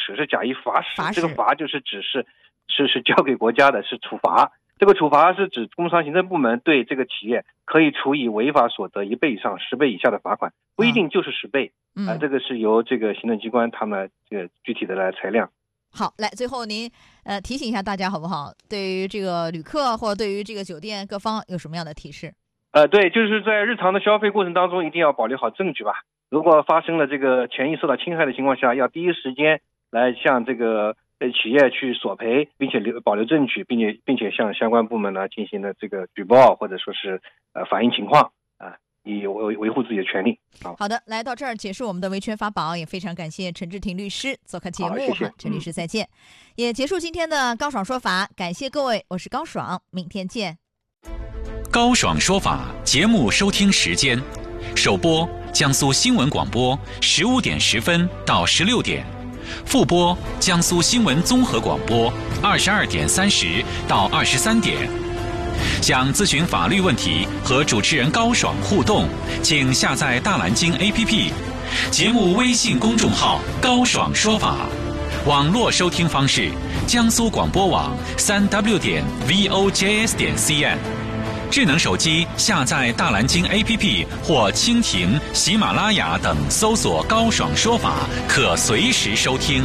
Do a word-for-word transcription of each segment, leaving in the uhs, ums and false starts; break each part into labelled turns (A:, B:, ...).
A: 使，是假意罚使。
B: 罚使
A: 这个罚就是指是是是交给国家的，是处罚。这个处罚是指工商行政部门对这个企业可以处以违法所得一倍以上十倍以下的罚款，不一定就是十倍。
B: 嗯、
A: 啊、呃，这个是由这个行政机关他们这个具体的来裁量。
B: 好，来最后您呃提醒一下大家好不好？对于这个旅客或者对于这个酒店各方有什么样的提示？
A: 呃，对，就是在日常的消费过程当中，一定要保留好证据吧。如果发生了这个权益受到侵害的情况下，要第一时间来向这个呃企业去索赔，并且留保留证据，并且并且向相关部门呢进行了这个举报或者说是呃反映情况啊，以维维护自己的权利。好，
B: 好的，来到这儿结束我们的维权法宝，也非常感谢陈志廷律师做客节目。
A: 谢谢
B: 陈律师再见、嗯。也结束今天的高爽说法，感谢各位，我是高爽，明天见。
C: 高爽说法节目收听时间：首播江苏新闻广播十五点十分到十六点，复播江苏新闻综合广播二十二点三十到二十三点。想咨询法律问题和主持人高爽互动，请下载大蓝鲸 A P P， 节目微信公众号高爽说法。网络收听方式：江苏广播网三 w 点 v o j s 点 c n。智能手机下载大蓝鲸 A P P 或蜻蜓、喜马拉雅等，搜索高爽说法，可随时收听。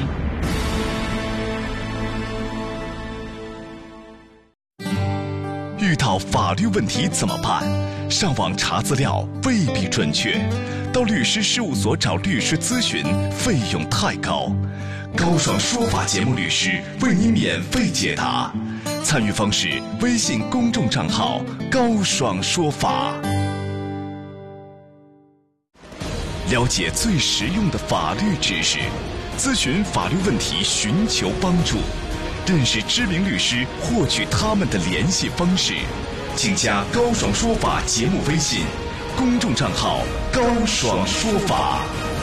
D: 遇到法律问题怎么办？上网查资料未必准确，到律师事务所找律师咨询费用太高。高爽说法节目律师为您免费解答。参与方式：微信公众账号高爽说法。了解最实用的法律知识，咨询法律问题，寻求帮助，认识知名律师，获取他们的联系方式，请加高爽说法节目微信公众账号高爽说法。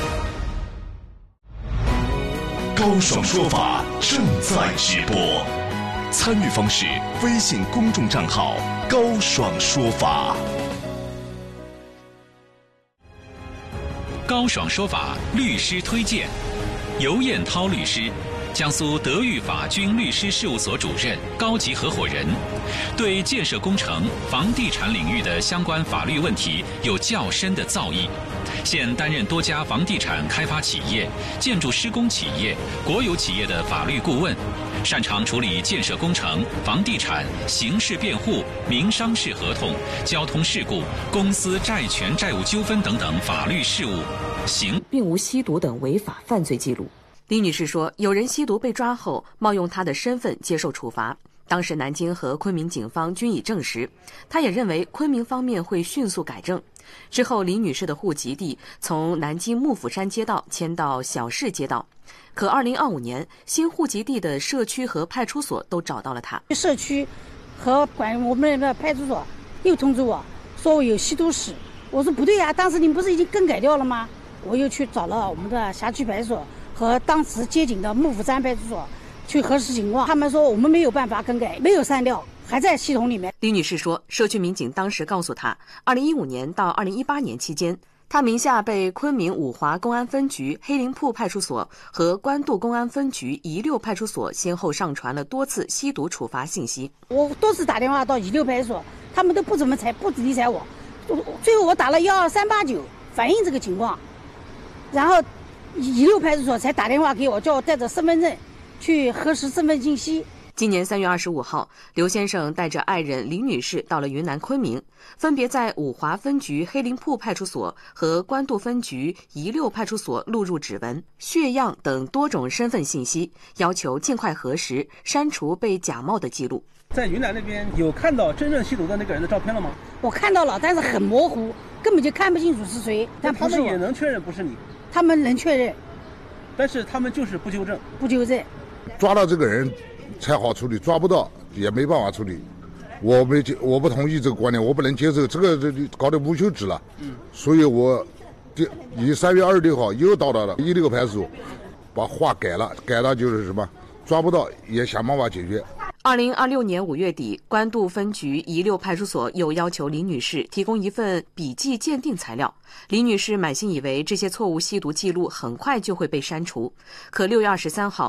D: 高爽说法正在直播，参与方式：微信公众账号高爽说法。
C: 高爽说法律师推荐：尤彦涛律师，江苏德裕法军律师事务所主任、高级合伙人，对建设工程、房地产领域的相关法律问题有较深的造诣。现担任多家房地产开发企业、建筑施工企业、国有企业的法律顾问，擅长处理建设工程、房地产、刑事辩护、民商事合同、交通事故、公司债权债务纠纷等等法律事务。刑
E: 并无吸毒等违法犯罪记录。李女士说，有人吸毒被抓后，冒用她的身份接受处罚。当时南京和昆明警方均已证实，她也认为昆明方面会迅速改正。之后，李女士的户籍地从南京幕府山街道迁到小市街道，可二零二五年，新户籍地的社区和派出所都找到了她。
F: 社区和管我们的派出所又通知我说我有吸毒史，我说不对呀，当时您不是已经更改掉了吗？我又去找了我们的辖区派出所和当时接警的幕府山派出所去核实情况，他们说我们没有办法更改，没有删掉，还在系统里面。
E: 李女士说，社区民警当时告诉她，二零一五年到二零一八年期间，她名下被昆明五华公安分局黑林铺派出所和官渡公安分局宜六派出所先后上传了多次吸毒处罚信息。
F: 我多次打电话到宜六派出所，他们都不怎么睬，不理睬我。最后我打了幺二三八九反映这个情况，然后宜六派出所才打电话给我，叫我带着身份证去核实身份信息。
E: 今年三月二十五号，刘先生带着爱人李女士到了云南昆明，分别在五华分局黑林铺派出所和官渡分局宜六派出所录入指纹、血样等多种身份信息，要求尽快核实，删除被假冒的记录。
G: 在云南那边有看到真正吸毒的那个人的照片了吗？
F: 我看到了，但是很模糊，根本就看不清楚是谁。但
G: 他们也能确认不是你？
F: 他们能确认，
G: 但是他们就是不纠正。
F: 不纠正。
H: 抓到这个人才好处理，抓不到也没办法处理。我没接，我不同意这个观点，我不能接受这个，这搞得无休止了。嗯，所以我以三月二十六号又到达了一六个派出所，把话改了，改到就是什么，抓不到也想办法解决。
E: 二零二六年五月底，官渡分局宜六派出所又要求李女士提供一份笔迹鉴定材料。李女士满心以为这些错误吸毒记录很快就会被删除，可六月二十三号，